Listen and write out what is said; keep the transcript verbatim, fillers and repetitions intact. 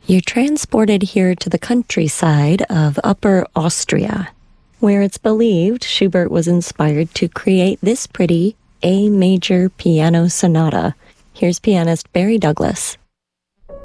You're transported here to the countryside of Upper Austria, where it's believed Schubert was inspired to create this pretty A major piano sonata. Here's pianist Barry Douglas.